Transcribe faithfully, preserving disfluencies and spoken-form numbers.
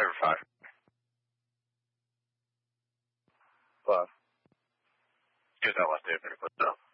Number five. Five. Here's that last day of put though.